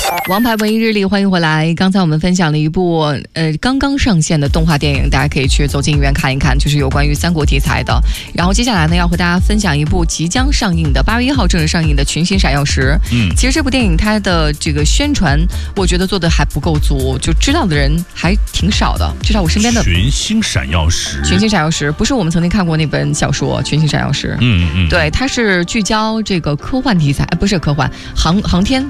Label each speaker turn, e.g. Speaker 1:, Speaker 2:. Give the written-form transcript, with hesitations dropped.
Speaker 1: 王牌文艺日历，欢迎回来。刚才我们分享了一部刚刚上线的动画电影，大家可以去走进影院看一看，就是有关于三国题材的。然后接下来呢，要和大家分享一部即将上映的8月1号正式上映的《群星闪耀时》。其实这部电影它的这个宣传，我觉得做的还不够足，就知道的人还挺少的。至少我身边的《
Speaker 2: 群星闪耀时》，
Speaker 1: 《群星闪耀时》不是我们曾经看过那本小说《群星闪耀时》。对，它是聚焦这个科幻题材，不是科幻，航天